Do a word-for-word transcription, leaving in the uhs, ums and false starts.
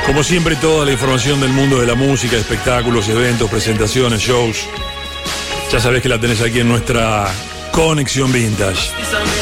Como siempre, toda la información del mundo de la música, espectáculos, eventos, presentaciones, shows. Ya sabés que la tenés aquí en nuestra Conexión Vintage.